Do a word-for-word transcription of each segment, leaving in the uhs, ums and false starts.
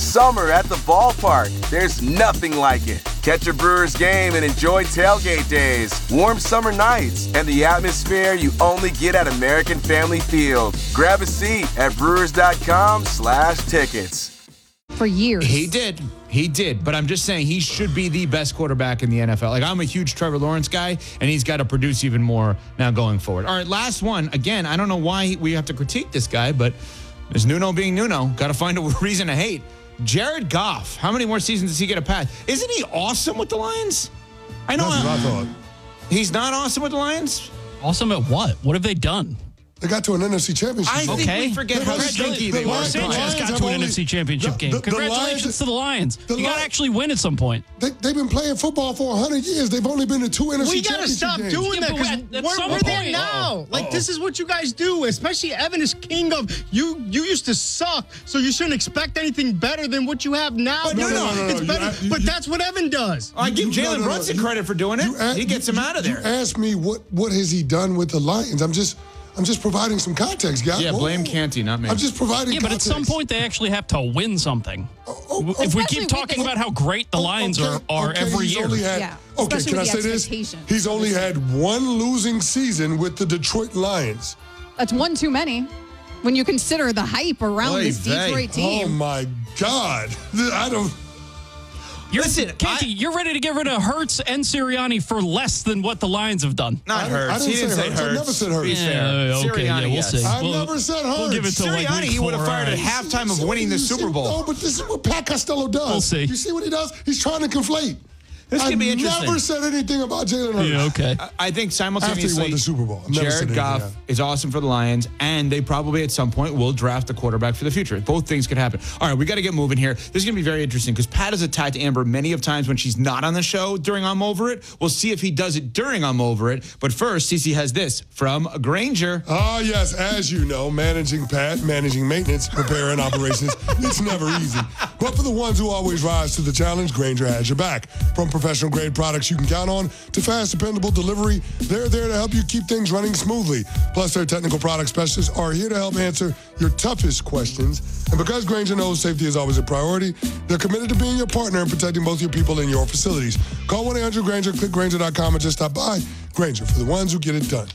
summer at the ballpark. There's nothing like it. Catch a Brewers game and enjoy tailgate days, warm summer nights, and the atmosphere you only get at American Family Field. Grab a seat at brewers.com slash tickets. For years. He did. He did. But I'm just saying he should be the best quarterback in the N F L. Like, I'm a huge Trevor Lawrence guy, and he's got to produce even more now going forward. All right, last one. Again, I don't know why we have to critique this guy, but there's Nuno being Nuno. Got to find a reason to hate. Jared Goff. How many more seasons does he get a pass? Isn't he awesome with the Lions? I know. That's what I thought. He's not awesome with the Lions? Awesome at what? What have they done? They got to an N F C championship. I think okay. we forget how stinky they were. Sanchez got to an N F C championship game. The, the, Congratulations the Lions, to the Lions. the You got to Lions, actually win at some point. They, they've been playing football for one hundred years. They've only been to two N F C We gotta championship stop games. doing that Yeah, because but at- at we're, some we're there point- now. Uh-oh. Like, Uh-oh. this is what you guys do, especially Evan is king of, you You used to suck, so you shouldn't expect anything better than what you have now. But no, no, no, no, It's no, better, you- but you- that's what Evan does. I give You- no, Jalen no, no, Brunson you- credit for doing it. You a- He gets him you- out of You there. asked me what what has he done with the Lions. I'm just I'm just providing some context, guys. Yeah, Whoa. blame Canty, not me. I'm just providing Yeah, but at context. some point they actually have to win something. Oh, oh, If we Especially keep with talking the- about how great the oh, Lions okay, are, are okay, every he's year. only had- Yeah, okay, especially can I with say the this? expectations. He's only had one losing season with the Detroit Lions. That's one too many when you consider the hype around Oy this vey. Detroit Oh team. my God! I don't. You're, Listen, Katie, I- you're ready to get rid of Hurts and Sirianni for less than what the Lions have done. Not I didn't- Hurts. I didn't He didn't say say Hurts. I Hurts. never said Hurts. Be Yeah, fair. okay, Sirianni, yeah, we'll yes. see. I We'll- never said Hurts. We'll give it to like Sirianni, week he would have four, fired at right? halftime of See winning what the you Super see- Bowl. No, but this is what Pat Costello does. We'll see. You see what he does? He's trying to conflate. This I could be interesting. never said anything about Jalen Hurts. Yeah, okay. I think After he won simultaneously, the Super Bowl. I've never said Jared anything Goff else. is awesome for the Lions, and they probably at some point will draft a quarterback for the future. Both things could happen. All right, we got to get moving here. This is going to be very interesting because Pat has attacked Amber many of times when she's not on the show during I'm Over It. We'll see if he does it during I'm Over It. But first, Cece has this from Granger. Ah, yes, as you know, managing Pat, managing maintenance, repair, and operations, it's never easy. But for the ones who always rise to the challenge, Granger has your back. From professional grade products you can count on to fast, dependable delivery, they're there to help you keep things running smoothly. Plus, their technical product specialists are here to help answer your toughest questions. And because Granger knows safety is always a priority, they're committed to being your partner and protecting both your people and your facilities. Call one eight hundred Granger, click Granger dot com, and just stop by. Granger, for the ones who get it done.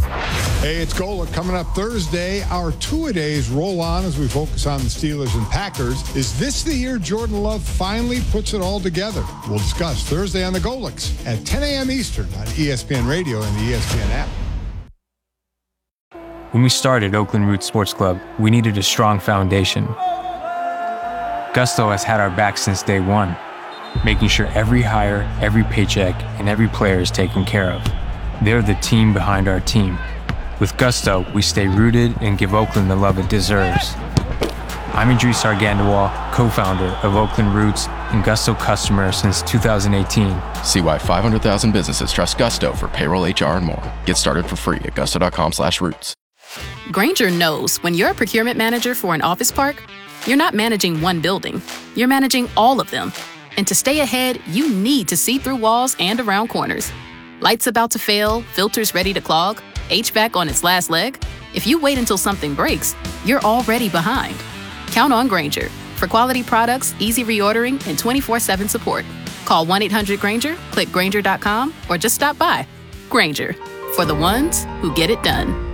Hey, it's Gola. Coming up Thursday, our two-a-days roll on as we focus on the Steelers and Packers. Is this the year Jordan Love finally puts it all together? We'll discuss Thursday on the Golics at ten a.m. Eastern on E S P N Radio and the E S P N app. When we started Oakland Roots Sports Club, we needed a strong foundation. Gusto has had our back since day one, making sure every hire, every paycheck, and every player is taken care of. They're the team behind our team. With Gusto, we stay rooted and give Oakland the love it deserves. I'm Idris Argandawal, co-founder of Oakland Roots and Gusto customer since two thousand eighteen. See why five hundred thousand businesses trust Gusto for payroll, H R, and more. Get started for free at gusto.com slash roots. Grainger knows when you're a procurement manager for an office park, you're not managing one building, you're managing all of them. And to stay ahead, you need to see through walls and around corners. Lights about to fail, filters ready to clog, H V A C on its last leg? If you wait until something breaks, you're already behind. Count on Grainger for quality products, easy reordering, and twenty-four seven support. Call one eight hundred Grainger, click Grainger dot com, or just stop by. Grainger, for the ones who get it done.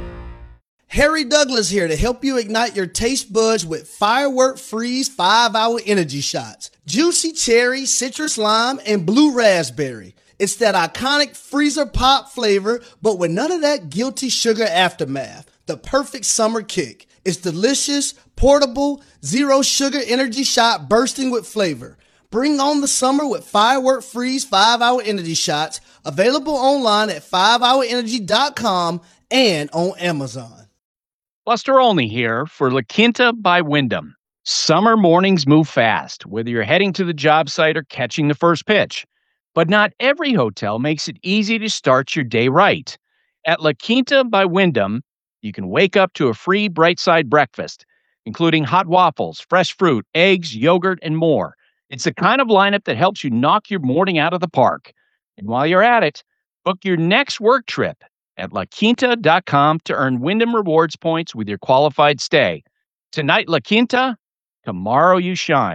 Harry Douglas here to help you ignite your taste buds with Firework Freeze five hour Energy Shots. Juicy cherry, citrus lime, and blue raspberry. It's that iconic freezer pop flavor, but with none of that guilty sugar aftermath. The perfect summer kick. It's delicious, portable, zero sugar energy shot bursting with flavor. Bring on the summer with Firework Freeze five hour Energy Shots. Available online at five hour energy dot com and on Amazon. Buster Olney here for La Quinta by Wyndham. Summer mornings move fast, whether you're heading to the job site or catching the first pitch. But not every hotel makes it easy to start your day right. At La Quinta by Wyndham, you can wake up to a free Bright Side breakfast, including hot waffles, fresh fruit, eggs, yogurt, and more. It's the kind of lineup that helps you knock your morning out of the park. And while you're at it, book your next work trip at la quinta dot com to earn Wyndham Rewards points with your qualified stay. Tonight, La Quinta, tomorrow you shine.